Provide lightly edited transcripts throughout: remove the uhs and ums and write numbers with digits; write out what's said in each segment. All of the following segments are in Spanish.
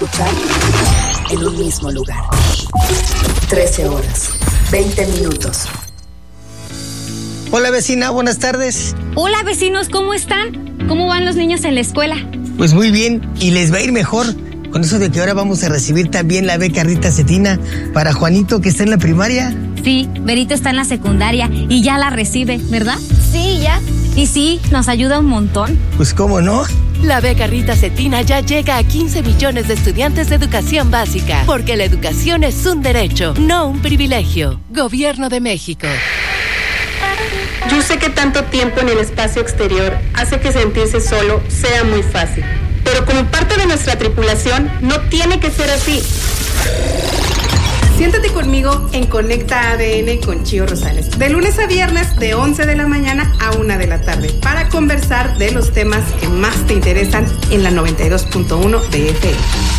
escuchar en un mismo lugar. 13 horas, 20 minutos. Hola vecina, buenas tardes. Hola vecinos, ¿cómo están? ¿Cómo van los niños en la escuela? Pues muy bien, y les va a ir mejor con eso de que ahora vamos a recibir también la beca Rita Cetina para Juanito, que está en la primaria. Sí, Berito está en la secundaria y ya la recibe, ¿verdad? Sí, ya. Y sí, nos ayuda un montón. Pues cómo no. La beca Rita Cetina ya llega a 15 millones de estudiantes de educación básica, porque la educación es un derecho, no un privilegio. Gobierno de México. Yo sé que tanto tiempo en el espacio exterior hace que sentirse solo sea muy fácil, pero como parte de nuestra tripulación no tiene que ser así. Siéntate conmigo en Conecta ADN con Chío Rosales, de lunes a viernes de 11 de la mañana a 1 de la tarde, para conversar de los temas que más te interesan en la 92.1 de FM.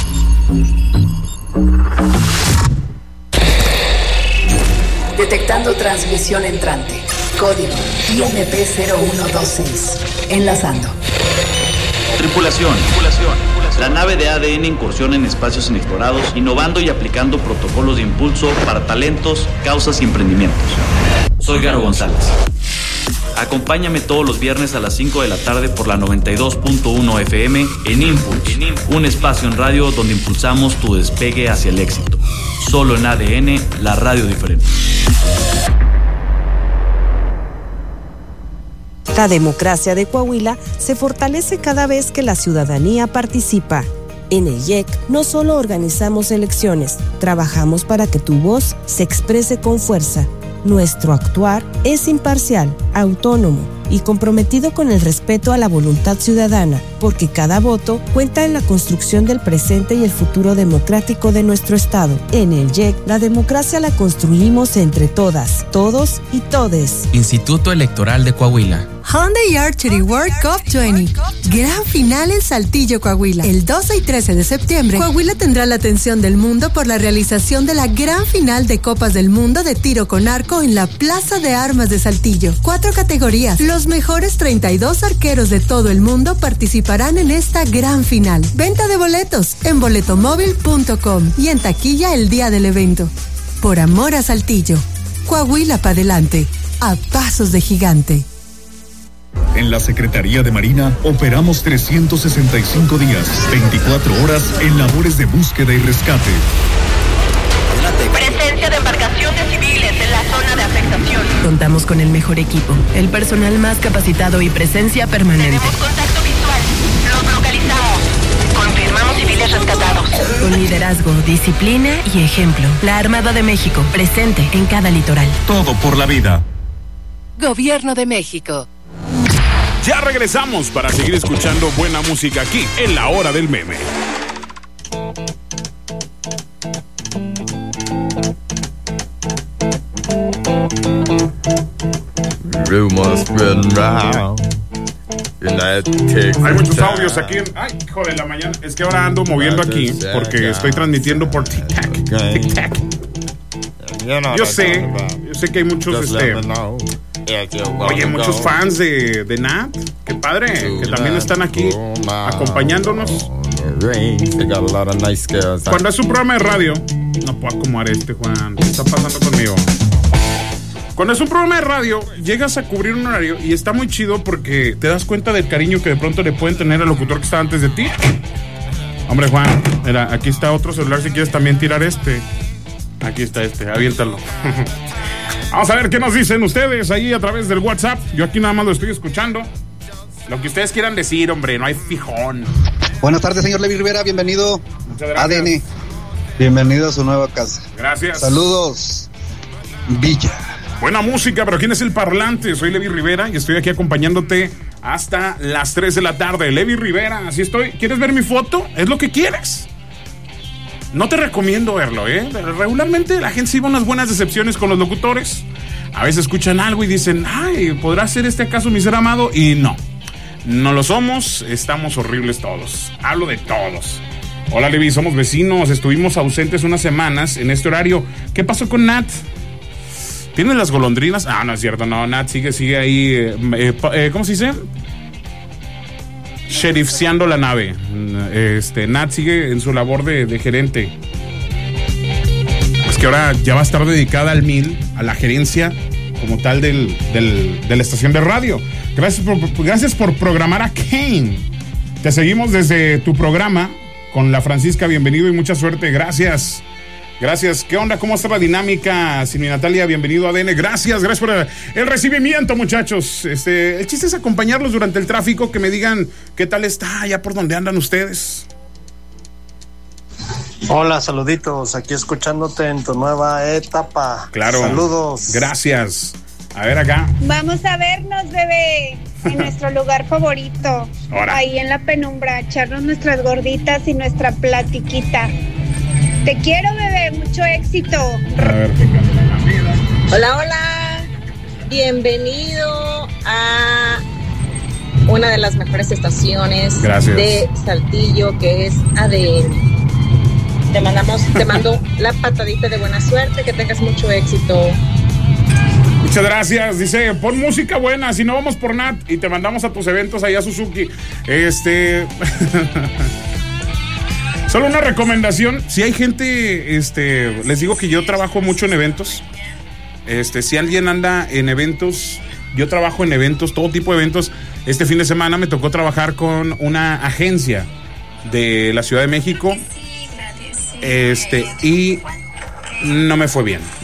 Detectando transmisión entrante. Código IMP0126. Enlazando. Tripulación. La nave de ADN incursiona en espacios inexplorados, innovando y aplicando protocolos de impulso para talentos, causas y emprendimientos. Soy Garo González. Acompáñame todos los viernes a las 5 de la tarde por la 92.1 FM en Impulse, un espacio en radio donde impulsamos tu despegue hacia el éxito. Solo en ADN, la radio diferente. La democracia de Coahuila se fortalece cada vez que la ciudadanía participa. En el IEC no solo organizamos elecciones, trabajamos para que tu voz se exprese con fuerza. Nuestro actuar es imparcial, autónomo y comprometido con el respeto a la voluntad ciudadana, porque cada voto cuenta en la construcción del presente y el futuro democrático de nuestro Estado. En el IEC, la democracia la construimos entre todas, todos y todes. Instituto Electoral de Coahuila. Hyundai Archery World Cup 20. Gran final en Saltillo, Coahuila. El 12 y 13 de septiembre, Coahuila tendrá la atención del mundo por la realización de la gran final de Copas del Mundo de tiro con arco en la Plaza de Armas de Saltillo. 4 categorías. Los mejores 32 arqueros de todo el mundo participarán en esta gran final. Venta de boletos en boletomóvil.com y en taquilla el día del evento. Por amor a Saltillo. Coahuila pa' adelante. A pasos de gigante. En la Secretaría de Marina operamos 365 días, 24 horas en labores de búsqueda y rescate. Presencia de embarcaciones civiles en la zona de afectación. Contamos con el mejor equipo, el personal más capacitado y presencia permanente. Tenemos contacto visual. Los localizamos. Confirmamos civiles rescatados. Con liderazgo, disciplina y ejemplo. La Armada de México, presente en cada litoral. Todo por la vida. Gobierno de México. Ya regresamos para seguir escuchando buena música aquí en La Hora del Meme. Hay muchos audios aquí. Ay, hijo de la mañana. Es que ahora ando moviendo aquí porque estoy transmitiendo por TikTok. Yo sé que hay muchos oye, muchos fans de Nat. Qué padre, que también están aquí acompañándonos. Cuando es un programa de radio, no puedo acomodar Juan. ¿Qué está pasando conmigo? Cuando es un programa de radio, llegas a cubrir un horario y está muy chido porque te das cuenta del cariño que de pronto le pueden tener al locutor que está antes de ti. Hombre, Juan, mira, aquí está otro celular si quieres también tirar Aquí está aviéntalo. Vamos a ver qué nos dicen ustedes ahí a través del WhatsApp. Yo aquí nada más lo estoy escuchando. Lo que ustedes quieran decir, hombre, no hay fijón. Buenas tardes, señor Levi Rivera, bienvenido. Muchas gracias. ADN, bienvenido a su nueva casa. Gracias. Saludos, Villa. Buena música, pero ¿quién es el parlante? Soy Levi Rivera y estoy aquí acompañándote hasta las 3 de la tarde. Levi Rivera, así estoy. ¿Quieres ver mi foto? ¿Es lo que quieres? No te recomiendo verlo, Regularmente la gente se lleva unas buenas decepciones con los locutores. A veces escuchan algo y dicen, ay, ¿podrá ser acaso mi ser amado? Y no lo somos, estamos horribles todos. Hablo de todos. Hola, Levi, somos vecinos, estuvimos ausentes unas semanas en este horario. ¿Qué pasó con Nat? ¿Tienes las golondrinas? Ah, no es cierto, no, Nat sigue ahí, ¿cómo se dice? sheriffseando la nave. Nat sigue en su labor de gerente. Es que ahora ya va a estar dedicada al 1000, a la gerencia como tal de la estación de radio. Gracias por programar a Kane. Te seguimos desde tu programa con la Francisca. Bienvenido y mucha suerte. Gracias. ¿Qué onda? ¿Cómo está la dinámica? Sin mi Natalia, bienvenido a ADN. Gracias por el recibimiento, muchachos. El chiste es acompañarlos durante el tráfico, que me digan qué tal está allá por donde andan ustedes. Hola, saluditos, aquí escuchándote en tu nueva etapa. Claro. Saludos. Gracias. A ver acá. Vamos a vernos, bebé, en nuestro lugar favorito. Ahora. Ahí en la penumbra, echarnos nuestras gorditas y nuestra platiquita. Te quiero, bebé, mucho éxito. A ver. Hola, bienvenido a una de las mejores estaciones de Saltillo, que es ADN. Te mando la patadita de buena suerte, que tengas mucho éxito. Muchas gracias. Dice, pon música buena, si no vamos por Nat y te mandamos a tus eventos allá a Suzuki. Solo una recomendación, si hay gente, les digo que yo trabajo mucho en eventos. Si alguien anda en eventos, yo trabajo en eventos, todo tipo de eventos. Este fin de semana me tocó trabajar con una agencia de la Ciudad de México. Y no me fue bien.